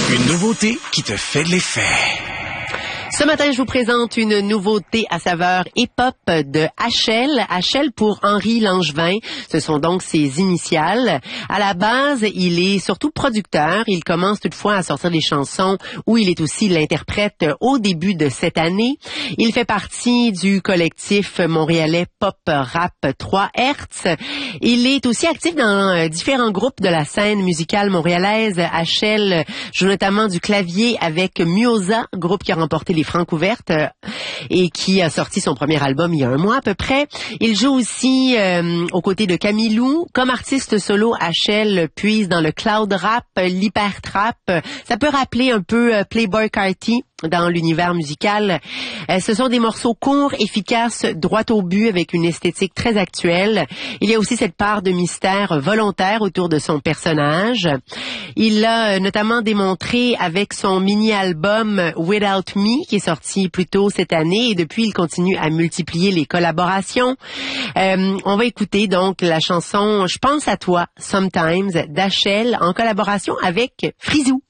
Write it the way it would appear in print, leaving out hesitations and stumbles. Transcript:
Une nouveauté qui te fait de l'effet. Ce matin, je vous présente une nouveauté à saveur hip-hop de HL. HL pour Henri Langevin. Ce sont donc ses initiales. À la base, il est surtout producteur. Il commence toutefois à sortir des chansons où il est aussi l'interprète au début de cette année. Il fait partie du collectif montréalais Pop Rap 3 Hertz. Il est aussi actif dans différents groupes de la scène musicale montréalaise. HL joue notamment du clavier avec Muoza, groupe qui a remporté les Francouvertes et qui a sorti son premier album il y a un mois à peu près. Il joue aussi aux côtés de Camilou. Comme artiste solo, HL puise dans le cloud rap, l'hyper trap. Ça peut rappeler un peu Playboi Carti dans l'univers musical. Ce sont des morceaux courts, efficaces, droit au but, avec une esthétique très actuelle. Il y a aussi cette part de mystère volontaire autour de son personnage. Il l'a notamment démontré avec son mini-album Without Me, qui est sorti plus tôt cette année, et depuis, il continue à multiplier les collaborations. On va écouter donc la chanson « Je pense à toi, Sometimes » d'HL en collaboration avec Frisou.